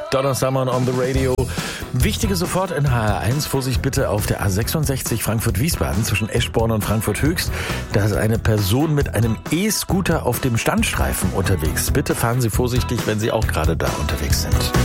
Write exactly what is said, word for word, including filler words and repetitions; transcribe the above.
Donna Summer on the Radio. Wichtige sofort in H R eins. Vorsicht bitte auf der A sechsundsechzig Frankfurt-Wiesbaden zwischen Eschborn und Frankfurt-Höchst. Da ist eine Person mit einem E-Scooter auf dem Standstreifen unterwegs. Bitte fahren Sie vorsichtig, wenn Sie auch gerade da unterwegs sind.